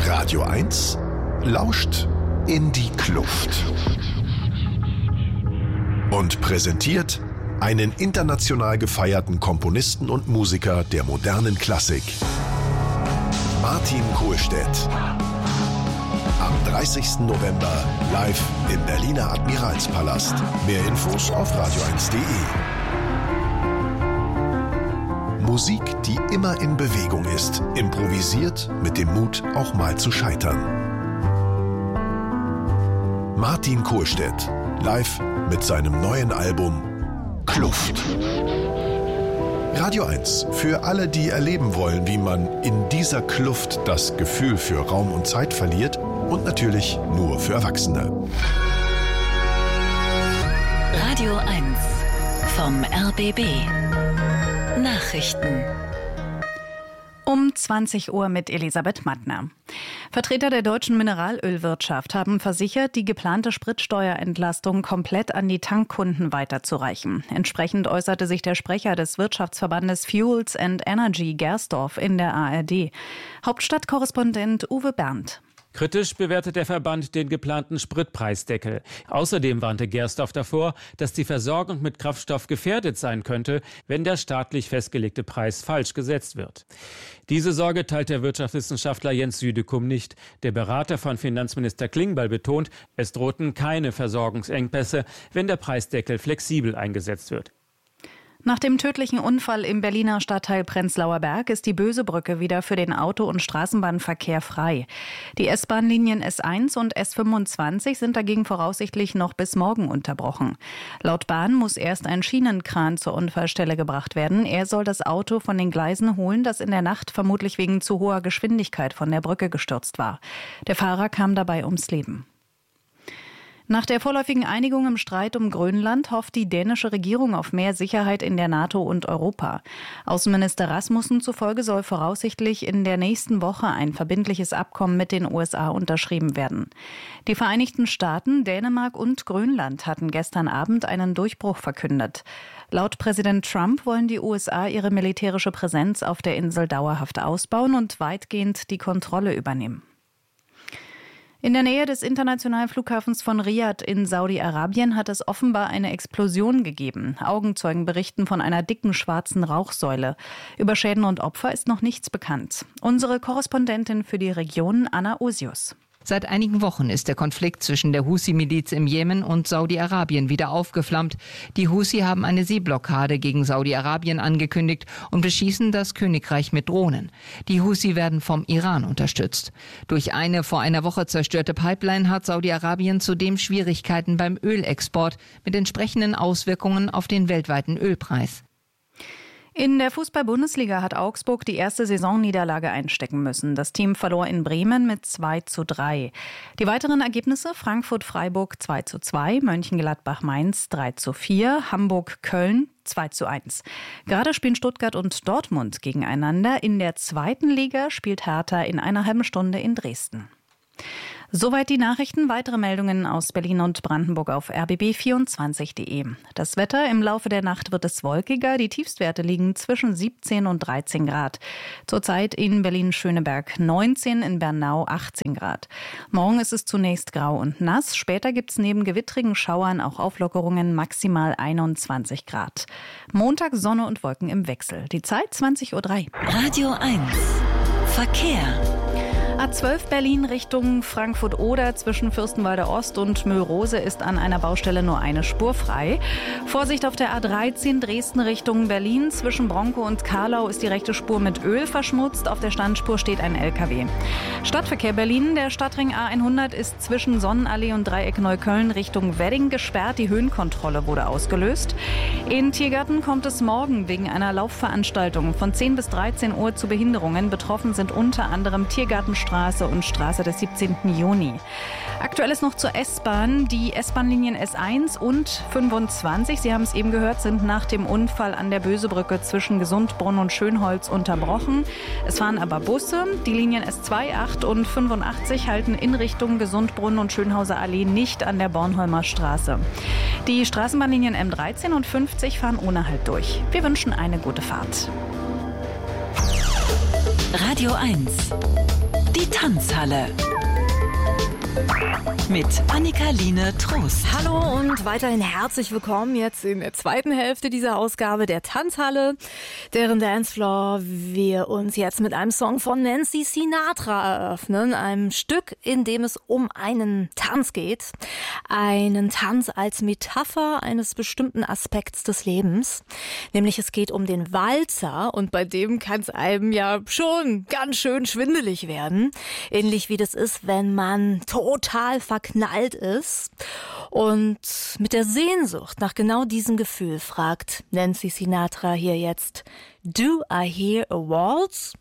Radio 1 lauscht in die Kluft und präsentiert einen international gefeierten Komponisten und Musiker der modernen Klassik, Martin Kohlstedt. Am 30. November live im Berliner Admiralspalast. Mehr Infos auf radio1.de. Musik, die immer in Bewegung ist, improvisiert mit dem Mut, auch mal zu scheitern. Martin Kohlstedt, live mit seinem neuen Album Kluft. Radio 1 für alle, die erleben wollen, wie man in dieser Kluft das Gefühl für Raum und Zeit verliert, und natürlich nur für Erwachsene. Radio 1 vom RBB. Nachrichten. Um 20 Uhr mit Elisabeth Mattner. Vertreter der deutschen Mineralölwirtschaft haben versichert, die geplante Spritsteuerentlastung komplett an die Tankkunden weiterzureichen. Entsprechend äußerte sich der Sprecher des Wirtschaftsverbandes Fuels and Energy Gersdorf in der ARD. Hauptstadtkorrespondent Uwe Berndt. Kritisch bewertet der Verband den geplanten Spritpreisdeckel. Außerdem warnte Gersdorf davor, dass die Versorgung mit Kraftstoff gefährdet sein könnte, wenn der staatlich festgelegte Preis falsch gesetzt wird. Diese Sorge teilt der Wirtschaftswissenschaftler Jens Südekum nicht. Der Berater von Finanzminister Klingbeil betont, es drohten keine Versorgungsengpässe, wenn der Preisdeckel flexibel eingesetzt wird. Nach dem tödlichen Unfall im Berliner Stadtteil Prenzlauer Berg ist die Bösebrücke wieder für den Auto- und Straßenbahnverkehr frei. Die S-Bahn-Linien S1 und S25 sind dagegen voraussichtlich noch bis morgen unterbrochen. Laut Bahn muss erst ein Schienenkran zur Unfallstelle gebracht werden. Er soll das Auto von den Gleisen holen, das in der Nacht vermutlich wegen zu hoher Geschwindigkeit von der Brücke gestürzt war. Der Fahrer kam dabei ums Leben. Nach der vorläufigen Einigung im Streit um Grönland hofft die dänische Regierung auf mehr Sicherheit in der NATO und Europa. Außenminister Rasmussen zufolge soll voraussichtlich in der nächsten Woche ein verbindliches Abkommen mit den USA unterschrieben werden. Die Vereinigten Staaten, Dänemark und Grönland hatten gestern Abend einen Durchbruch verkündet. Laut Präsident Trump wollen die USA ihre militärische Präsenz auf der Insel dauerhaft ausbauen und weitgehend die Kontrolle übernehmen. In der Nähe des internationalen Flughafens von Riad in Saudi-Arabien hat es offenbar eine Explosion gegeben. Augenzeugen berichten von einer dicken schwarzen Rauchsäule. Über Schäden und Opfer ist noch nichts bekannt. Unsere Korrespondentin für die Region, Anna Osius. Seit einigen Wochen ist der Konflikt zwischen der Husi-Miliz im Jemen und Saudi-Arabien wieder aufgeflammt. Die Husi haben eine Seeblockade gegen Saudi-Arabien angekündigt und beschießen das Königreich mit Drohnen. Die Husi werden vom Iran unterstützt. Durch eine vor einer Woche zerstörte Pipeline hat Saudi-Arabien zudem Schwierigkeiten beim Ölexport mit entsprechenden Auswirkungen auf den weltweiten Ölpreis. In der Fußball-Bundesliga hat Augsburg die erste Saisonniederlage einstecken müssen. Das Team verlor in Bremen mit 2:3. Die weiteren Ergebnisse: Frankfurt-Freiburg 2:2, Mönchengladbach-Mainz 3:4, Hamburg-Köln 2:1. Gerade spielen Stuttgart und Dortmund gegeneinander. In der zweiten Liga spielt Hertha in einer halben Stunde in Dresden. Soweit die Nachrichten. Weitere Meldungen aus Berlin und Brandenburg auf rbb24.de. Das Wetter: Im Laufe der Nacht wird es wolkiger. Die Tiefstwerte liegen zwischen 17 und 13 Grad. Zurzeit in Berlin-Schöneberg 19, in Bernau 18 Grad. Morgen ist es zunächst grau und nass. Später gibt es neben gewittrigen Schauern auch Auflockerungen, maximal 21 Grad. Montag Sonne und Wolken im Wechsel. Die Zeit 20:03 Uhr. Radio 1 Verkehr. A12 Berlin Richtung Frankfurt-Oder zwischen Fürstenwalder Ost und Mülrose ist an einer Baustelle nur eine Spur frei. Vorsicht auf der A13 Dresden Richtung Berlin. Zwischen Bronkow und Karlau ist die rechte Spur mit Öl verschmutzt. Auf der Standspur steht ein LKW. Stadtverkehr Berlin. Der Stadtring A100 ist zwischen Sonnenallee und Dreieck Neukölln Richtung Wedding gesperrt. Die Höhenkontrolle wurde ausgelöst. In Tiergarten kommt es morgen wegen einer Laufveranstaltung von 10 bis 13 Uhr zu Behinderungen. Betroffen sind unter anderem Tiergartenstraße und Straße des 17. Juni. Aktuell ist noch zur S-Bahn. Die S-Bahn-Linien S1 und 25, Sie haben es eben gehört, sind nach dem Unfall an der Bösebrücke zwischen Gesundbrunn und Schönholz unterbrochen. Es fahren aber Busse. Die Linien S2, 8 und 85 halten in Richtung Gesundbrunn und Schönhauser Allee nicht an der Bornholmer Straße. Die Straßenbahnlinien M13 und 50 fahren ohne Halt durch. Wir wünschen eine gute Fahrt. Radio 1 Die Tanzhalle. Mit Annika-Line Trost. Hallo und weiterhin herzlich willkommen jetzt in der zweiten Hälfte dieser Ausgabe der Tanzhalle, deren Dancefloor wir uns jetzt mit einem Song von Nancy Sinatra eröffnen. Einem Stück, in dem es um einen Tanz geht. Einen Tanz als Metapher eines bestimmten Aspekts des Lebens. Nämlich es geht um den Walzer und bei dem kann es einem ja schon ganz schön schwindelig werden. Ähnlich wie das ist, wenn man total verknallt ist. Und mit der Sehnsucht nach genau diesem Gefühl fragt Nancy Sinatra hier jetzt: Do I hear a waltz?